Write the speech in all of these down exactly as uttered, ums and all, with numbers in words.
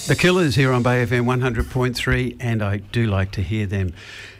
The Killers here on Bay F M one hundred point three, and I do like to hear them.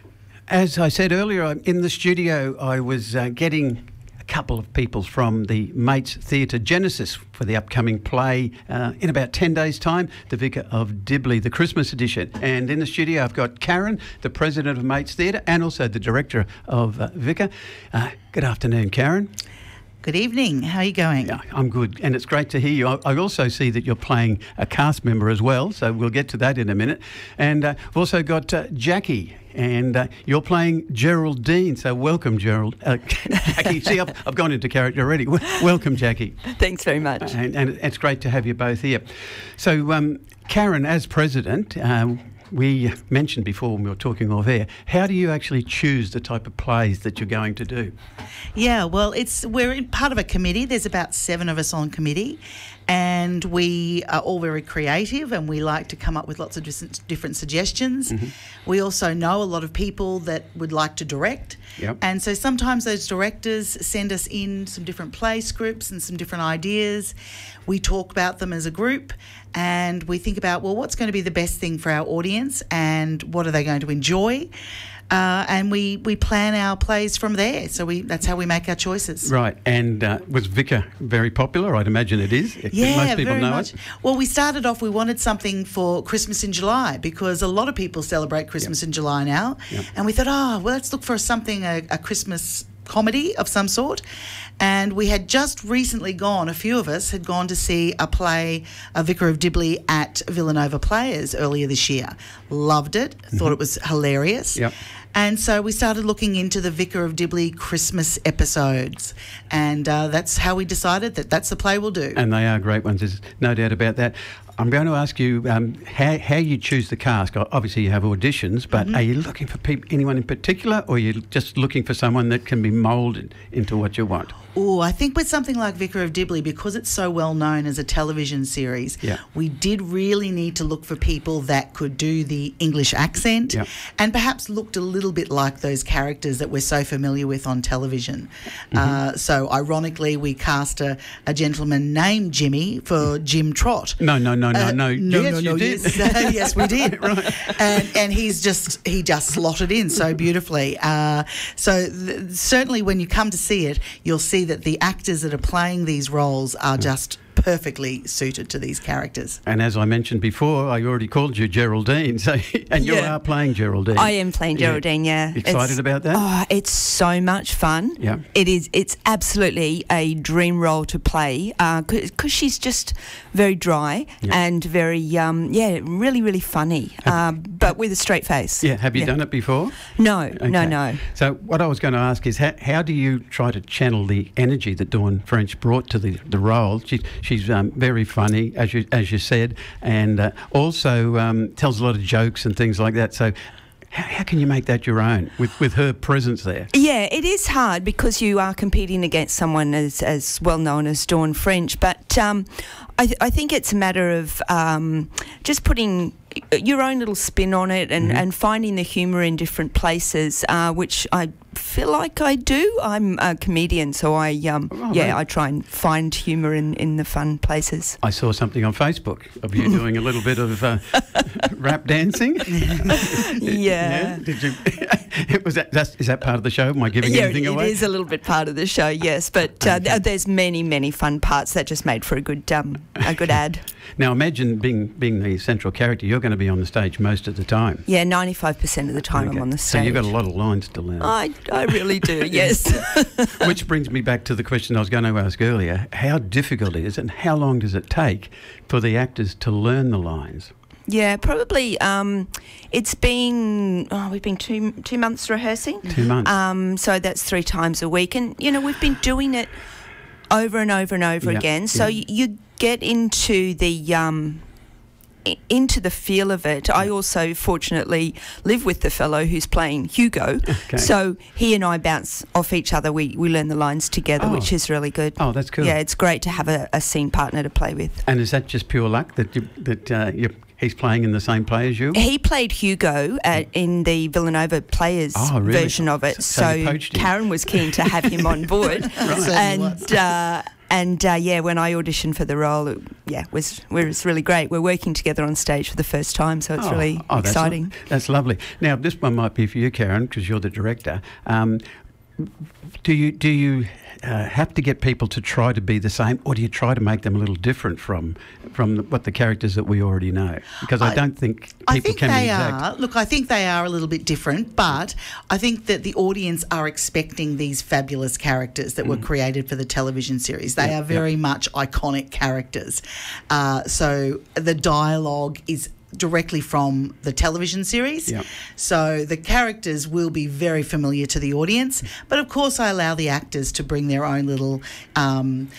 As I said earlier, I'm in the studio, I was uh, getting a couple of people from the Mates Theatre Genesis for the upcoming play uh, in about ten days' time, The Vicar of Dibley, the Christmas edition. And in the studio, I've got Karen, the president of Mates Theatre, and also the director of uh, Vicar. Uh, good afternoon, Karen. Good evening. How are you going? Yeah, I'm good, and it's great to hear you. I, I also see that you're playing a cast member as well, so we'll get to that in a minute. And uh, we've also got uh, Jackie, and uh, you're playing Geraldine, so welcome, Gerald. Uh, Jackie, see, I've, I've gone into character already. W- welcome, Jackie. Thanks very much. And, and it's great to have you both here. So, um, Karen, as president, um, we mentioned before when we were talking off air, how do you actually choose the type of plays that you're going to do? Yeah, well, it's we're in part of a committee. There's about seven of us on committee, and we are all very creative, and we like to come up with lots of different, different suggestions. Mm-hmm. We also know a lot of people that would like to direct, yep. and so sometimes those directors send us in some different play scripts and some different ideas. We talk about them as a group, and we think about, well, what's going to be the best thing for our audience and what are they going to enjoy? Uh, and we, we plan our plays from there. So we that's how we make our choices. Right. And uh, was Vicar very popular? I'd imagine it is. Yeah, most people very know much. it. Well, we started off, we wanted something for Christmas in July because a lot of people celebrate Christmas yep. in July now. Yep. And we thought, oh, well, let's look for something, a, a Christmas comedy of some sort. And we had just recently gone, a few of us had gone to see a play, A Vicar of Dibley, at Villanova Players earlier this year. Loved it, mm-hmm. thought it was hilarious. Yep. And so we started looking into the Vicar of Dibley Christmas episodes, and uh, that's how we decided that that's the play we'll do. And they are great ones, there's no doubt about that. I'm going to ask you um, how, how you choose the cast. Obviously, you have auditions, but mm-hmm. are you looking for people, anyone in particular, or are you just looking for someone that can be moulded into what you want? Oh, I think with something like Vicar of Dibley, because it's so well known as a television series, yeah. we did really need to look for people that could do the English accent yeah. and perhaps looked a little bit like those characters that we're so familiar with on television. Mm-hmm. Uh, so, ironically, we cast a, a gentleman named Jimmy for Jim Trott. No, no, no, no, uh, no. No, yes, no, you no, did. Yes, uh, yes, we did. Right. And and he's just he just slotted in so beautifully. Uh, so th- certainly, when you come to see it, you'll see that the actors that are playing these roles are just perfectly suited to these characters. And as I mentioned before, I already called you Geraldine, so and you yeah. are playing Geraldine. I am playing Geraldine, yeah. yeah. Excited it's, about that? Oh, it's so much fun. Yeah. It is. It's absolutely a dream role to play because uh, she's just very dry yeah. and very, um, yeah, really, really funny, uh, but with a straight face. Yeah. Have you yeah. done it before? No, okay. no, no. So what I was going to ask is how, how do you try to channel the energy that Dawn French brought to the, the role? She, she's um, very funny, as you as you said, and uh, also um, tells a lot of jokes and things like that. So how, how can you make that your own with, with her presence there? Yeah, it is hard because you are competing against someone as, as well known as Dawn French, but um, I, th- I think it's a matter of um, just putting your own little spin on it and, mm-hmm. and finding the humour in different places, uh, which I feel like I do. I'm a comedian, so I um, oh, yeah, right. I try and find humour in, in the fun places. I saw something on Facebook of you doing a little bit of uh, rap dancing. yeah. yeah. Did you? It was that. That's, is that part of the show? Am I giving yeah, anything it away? It is a little bit part of the show, yes. But uh, okay. there's many, many fun parts that just made for a good um, a good ad. Now imagine being being the central character. You're going to be on the stage most of the time. Yeah, ninety-five percent of the time okay. I'm on the stage. So you've got a lot of lines to learn. I, I really do, yes. Which brings me back to the question I was going to ask earlier. How difficult is it and how long does it take for the actors to learn the lines? Yeah, probably. Um, it's been oh, we've been two two months rehearsing. Two months. Um, so that's three times a week, and you know we've been doing it over and over and over yeah, again. So yeah. you, you get into the um, into the feel of it. I also fortunately live with the fellow who's playing Hugo, okay. so he and I bounce off each other. We we learn the lines together, oh. which is really good. Oh, that's cool. Yeah, it's great to have a, a scene partner to play with. And is that just pure luck that you that uh, you he's playing in the same play as you? He played Hugo at, in the Villanova Players Oh, really? version of it, So- so you so, poached him. Karen was keen to have him on board. Certainly and was. uh, and uh, yeah, when I auditioned for the role, it, yeah, was was really great. We're working together on stage for the first time, so it's Oh, really oh, that's exciting. lo- That's, lovely. Now, this one might be for you, Karen, because you're the director. Um, do you do you uh, have to get people to try to be the same, or do you try to make them a little different from from the, what the characters that we already know? Because I, I- don't think people I think can they be exact. are. Look, I think they are a little bit different, but I think that the audience are expecting these fabulous characters that were created for the television series. They Mm. Yeah, are very much iconic characters. Uh, so the dialogue is directly from the television series. Yeah. So the characters will be very familiar to the audience, but of course I allow the actors to bring their own little um,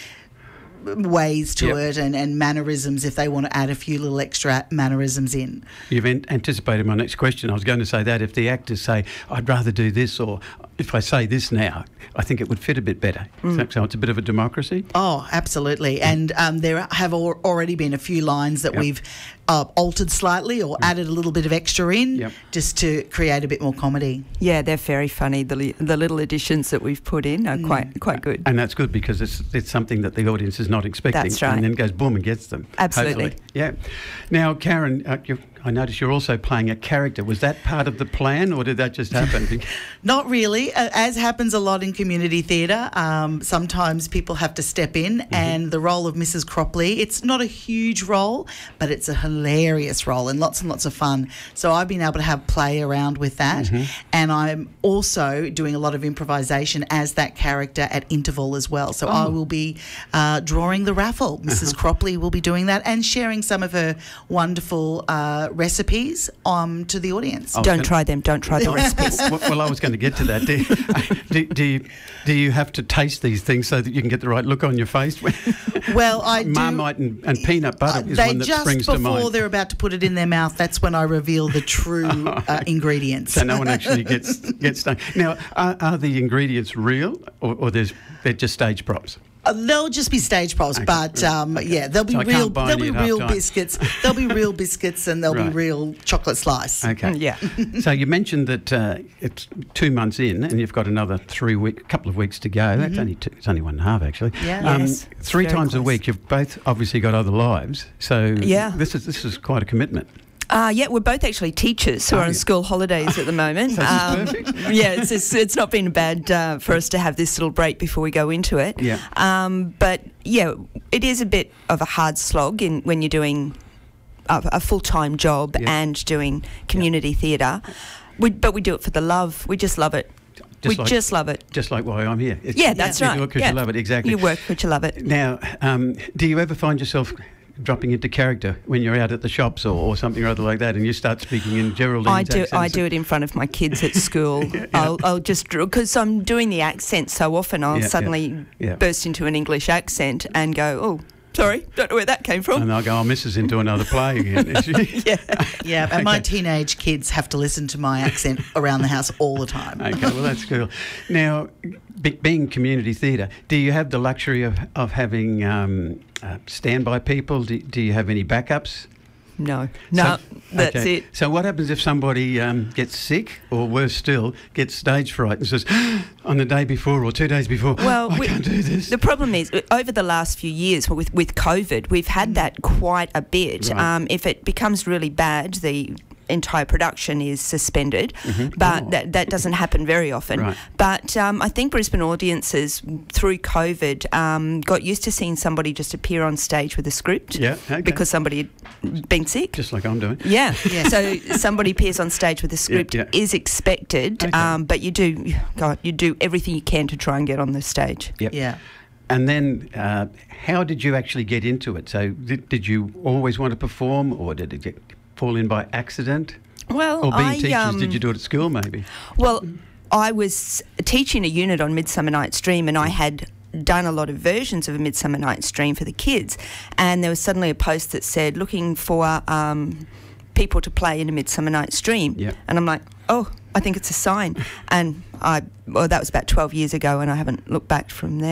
ways to Yep. it and, and mannerisms if they want to add a few little extra mannerisms in. You've an- anticipated my next question. I was going to say that if the actors say, I'd rather do this, or if I say this now, I think it would fit a bit better. So, so it's a bit of a democracy. Oh, absolutely. And um, there have al- already been a few lines that Yep. we've uh, altered slightly or added a little bit of extra in Yep. just to create a bit more comedy. Yeah, they're very funny. The li- the little additions that we've put in are quite quite good. And that's good because it's it's something that the audience is not expecting. That's right. And then goes boom and gets them. Absolutely. hopefully. Yeah. Now, Karen, uh, you, I noticed you're also playing a character. Was that part of the plan, or did that just happen? Not really. Uh, As happens a lot in community theatre, um, sometimes people have to step in, and the role of Missus Cropley, it's not a huge role, but it's a hilarious role and lots and lots of fun. So I've been able to have play around with that, and I'm also doing a lot of improvisation as that character at interval as well. So I will be uh, drawing the raffle. Missus Cropley will be doing that and sharing some of her wonderful uh, recipes um, to the audience. Oh. Don't can- try them. Don't try the recipes. well, well, I was going to get to that. Do, do, do, you, do you have to taste these things so that you can get the right look on your face? Well, I do. Marmite and, and peanut butter Uh, is they one that just springs to before mind. they're about to put it in their mouth, that's when I reveal the true uh, ingredients. So no one actually gets gets stung. Now, are, are the ingredients real, or, or there's they're just stage props? Uh, they'll just be stage props, Okay, but right, um, okay. yeah, there'll be So I real. can't buy There'll any be at real half-time. biscuits. There'll be real biscuits, and there'll Right. be real chocolate slice. Okay. Yeah. So you mentioned that uh, it's two months in, and you've got another three week, couple of weeks to go. That's only two, it's only one and a half actually. Mm-hmm. Yeah. Um, Yes, three very times a close. week. You've both obviously got other lives, so Yeah. this is this is quite a commitment. Uh, yeah, we're both actually teachers who Oh, are on yeah. school holidays at the moment. So this is perfect. Yeah, it's, it's it's not been bad uh, for us to have this little break before we go into it. Yeah. Um, but yeah, it is a bit of a hard slog in when you're doing a, a full time job Yeah. and doing community theatre. We, but we do it for the love. We just love it. we like- just love it. Just like why I'm here. It's- Yeah, that's you right. do it because Yeah. you love it, exactly. You work because you love it. Now, um, do you ever find yourself dropping into character when you're out at the shops or, or something or other like that, and you start speaking in Geraldine's I do. accents? I do it in front of my kids at school. Yeah. I'll, I'll just because I'm doing the accent so often. I'll Yeah, yeah, suddenly yeah. burst into an English accent and go, "Oh, sorry, don't know where that came from." And they'll go, oh, Missus into another play again. is she? Yeah. Yeah, and my Okay. teenage kids have to listen to my accent around the house all the time. Okay, well, that's cool. Now, be, being community theatre, do you have the luxury of, of having um, uh, standby people? Do, do you have any backups? No, no, So- that's okay. it. So what happens if somebody um, gets sick, or worse still, gets stage fright and says, on the day before or two days before, Well, I we- can't do this? The problem is, uh, over the last few years with with COVID, we've had that quite a bit. Right. Um, if it becomes really bad, the entire production is suspended, Mhm. but Oh. that, that doesn't happen very often. Right. But um, I think Brisbane audiences, through COVID, um, got used to seeing somebody just appear on stage with a script Yeah, okay. because somebody had been sick. Just like I'm doing. Yeah. Yeah. So somebody appears on stage with a script yeah. is expected, Okay. um, but you do, God, you do everything you can to try and get on the stage. Yep. Yeah. And then, uh, how did you actually get into it? So, did, did you always want to perform, or did it get, fall in by accident? Well, Or being I, teachers, um, did you do it at school, maybe? Well, I was teaching a unit on Midsummer Night's Dream, and I had done a lot of versions of A Midsummer Night's Dream for the kids, and there was suddenly a post that said looking for um, people to play in A Midsummer Night's Dream, Yep. and I'm like, oh, I think it's a sign, and I well that was about twelve years ago, and I haven't looked back from there.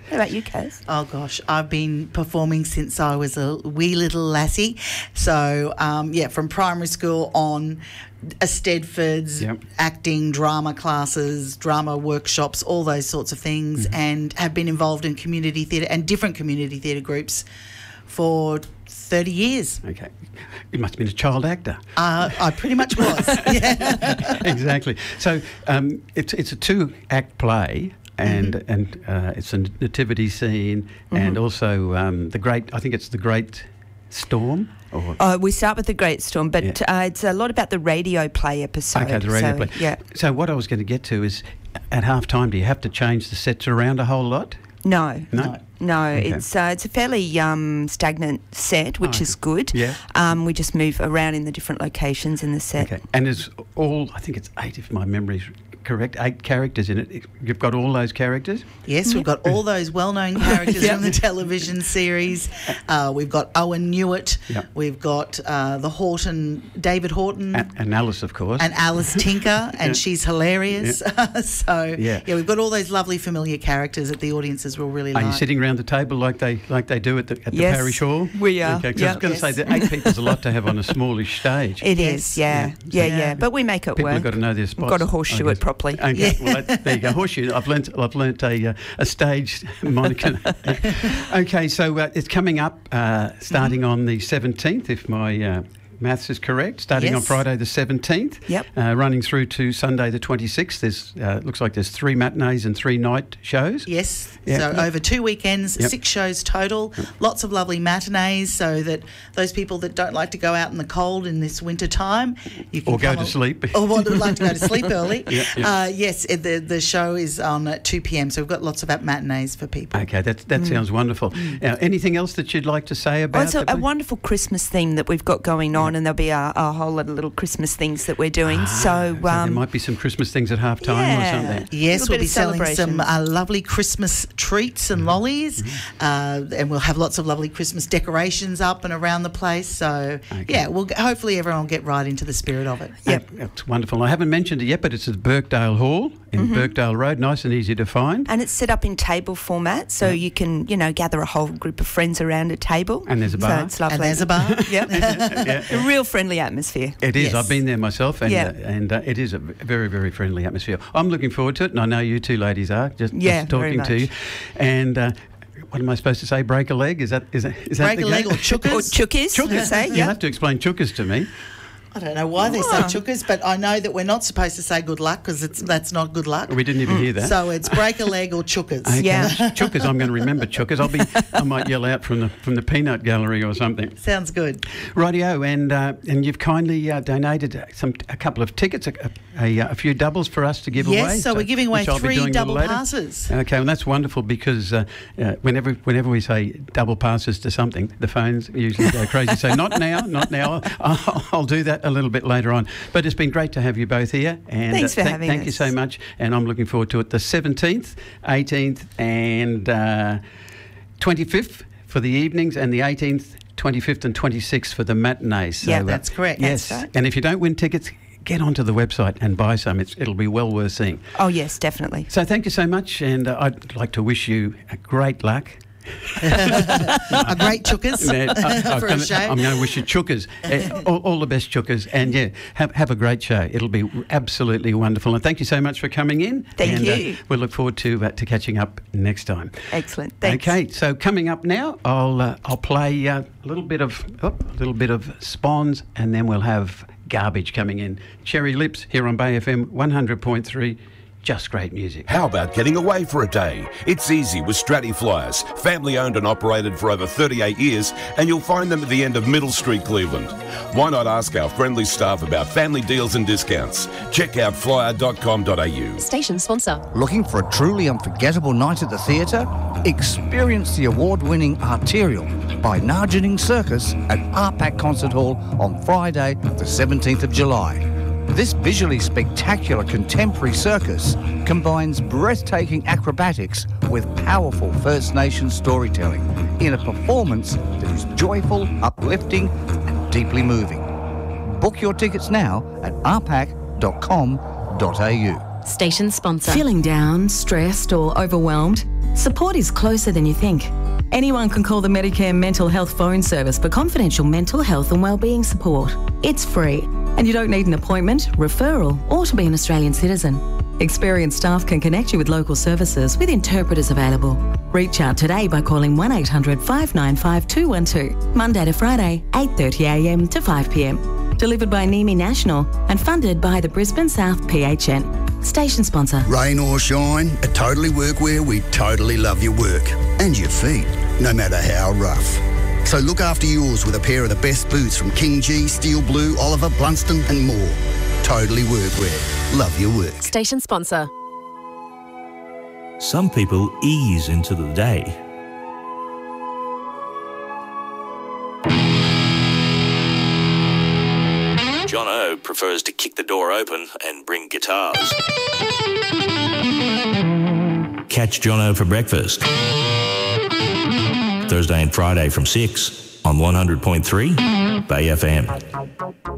What about you, Kaz? Oh gosh, I've been performing since I was a wee little lassie. So um, yeah, from primary school on, a Stedfords, Yep. acting, drama classes, drama workshops, all those sorts of things, Mm-hmm. and have been involved in community theatre and different community theatre groups for thirty years. Okay. You must have been a child actor. Uh, I pretty much was. Yeah. Exactly. So um, it's it's a two-act play, and Mm-hmm. and uh, it's a nativity scene, and also um, the great. I think it's the Great Storm. Or Oh, we start with the Great Storm, but Yeah. uh, it's a lot about the radio play episode. okay, the radio so, play. Yeah. So what I was going to get to is, at half time, do you have to change the sets around a whole lot? No. No. No. No, Okay. it's uh, it's a fairly um, stagnant set, which Oh, is good. yeah. Um, we just move around in the different locations in the set. Okay. And there's all. I think it's eight, if my memory's correct. Eight characters in it. You've got all those characters. Yes, we've got all those well-known characters Yeah. from the television series. Uh, we've got Owen Newitt. Yep. We've got uh, the Horton, David Horton. And, and Alice, of course. And Alice Tinker, and she's hilarious. so Yeah. yeah. we've got all those lovely familiar characters that the audiences will really Are like. you sitting around the table like they like they do at the at the Yes, parish hall? we are, Okay, 'cause yeah. I was going to Yes. say that eight people's a lot to have on a smallish stage. It Yes. is, yeah. Yeah. Yeah, yeah, Yeah. But we make it People work. have got to know their We've spots. got to horseshoe I it guess. properly. Okay, Yeah. well, that, there you go, horseshoe. I've learnt, I've learnt a, uh, a stage moniker. Okay, so uh, it's coming up, uh, starting on the seventeenth, if my uh, maths is correct, starting on Yes. Friday the seventeenth, Yep. uh, running through to Sunday the twenty-sixth. There's uh, looks like there's three matinees and three night shows. Yes. Yeah. So over two weekends, Yep. six shows total, lots of lovely matinees so that those people that don't like to go out in the cold in this winter time, you can Or go come to al- sleep. Or want to like to go to sleep early. Yeah, yeah. Uh, yes, it- the, the show is on at two p.m. So we've got lots of matinees for people. Okay, that that sounds wonderful. Now, anything else that you'd like to say Oh, about it's a, the a wonderful Christmas theme that we've got going on, and there'll be a, a whole lot of little Christmas things that we're doing. so, Ah, So there um, might be some Christmas things at half time yeah. or something. Yes, Little we'll bit be of selling some celebrations. uh, lovely Christmas treats and lollies, uh, and we'll have lots of lovely Christmas decorations up and around the place. So, Okay. yeah, we'll hopefully everyone will get right into the spirit of it. Yep, that's wonderful. I haven't mentioned it yet, but it's at Birkdale Hall in Birkdale Road, nice and easy to find. And it's set up in table format, so you can, you know, gather a whole group of friends around a table. And there's a bar. So it's lovely. And there's a bar. Yep. Yeah. A real friendly atmosphere. It is. Yes. I've been there myself, and Yeah. uh, and uh, it is a very, very friendly atmosphere. I'm looking forward to it, and I know you two ladies are. Just, Yeah, just very talking to much. you, and. Uh, what am I supposed to say? Break a leg? Is that is that is that Break the a leg game? or chookers. Or chookies, you say, You yeah. have to explain chookers to me. I don't know why they say Oh. chookers, but I know that we're not supposed to say good luck because it's that's not good luck. We didn't even hear that. So it's break a leg or chookers. Okay. Yeah. Chookers. I'm going to remember chookers. I'll be. I might yell out from the from the peanut gallery or something. Sounds good. Rightio, and uh, and you've kindly uh, donated some a couple of tickets, a, a, a few doubles for us to give Yes, away. so we're giving away which I'll be three doing a little double later. passes. Okay, well that's wonderful because uh, uh, whenever whenever we say double passes to something, the phones usually go crazy. So not now, not now. I'll, I'll do that a little bit later on. But it's been great to have you both here. And Thanks for th- having Thank you us. so much, and I'm looking forward to it. The seventeenth, eighteenth, and uh, twenty-fifth for the evenings, and the eighteenth, twenty-fifth, and twenty-sixth for the matinees. So, Yeah, uh, that's correct. Yes, That's right. and if you don't win tickets, get onto the website and buy some. It's, it'll be well worth seeing. Oh, yes, definitely. So thank you so much, and uh, I'd like to wish you a great luck. A great chookers And, uh, I'm for a gonna- show. I'm going to wish you chookers, uh, all, all the best chookers, and yeah, have have a great show. It'll be absolutely wonderful. And thank you so much for coming in. Thank and, you. Uh, we'll look forward to uh, to catching up next time. Excellent. Thanks. Okay, so coming up now, I'll uh, I'll play uh, a little bit of oh, a little bit of Spons, and then we'll have Garbage coming in. Cherry Lips here on Bay F M one hundred point three. Just great music. How about getting away for a day? It's easy with Stratty Flyers, family owned and operated for over thirty-eight years, and you'll find them at the end of Middle Street, Cleveland. Why not ask our friendly staff about family deals and discounts? Check out flyer dot com dot a u. Station sponsor. Looking for a truly unforgettable night at the theatre? Experience the award-winning Arterial by Nargening Circus at R PAC Concert Hall on Friday, the seventeenth of July. This visually spectacular contemporary circus combines breathtaking acrobatics with powerful First Nations storytelling in a performance that is joyful, uplifting, and deeply moving. Book your tickets now at r pac dot com dot a u. Station sponsor. Feeling down, stressed or overwhelmed? Support is closer than you think. Anyone can call the Medicare Mental Health Phone Service for confidential mental health and wellbeing support. It's free, and you don't need an appointment, referral, or to be an Australian citizen. Experienced staff can connect you with local services with interpreters available. Reach out today by calling one eight hundred five nine five two one two, Monday to Friday, eight thirty a m to five p m. Delivered by NEMI National and funded by the Brisbane South P H N. Station sponsor. Rain or shine, at Totally Workwear, we totally love your work and your feet, no matter how rough. So look after yours with a pair of the best boots from King G, Steel Blue, Oliver, Blunston and more. Totally Workwear. Love your work. Station sponsor. Some people ease into the day. John O prefers to kick the door open and bring guitars. Catch John O for breakfast. Thursday and Friday from six on one hundred point three Bay F M.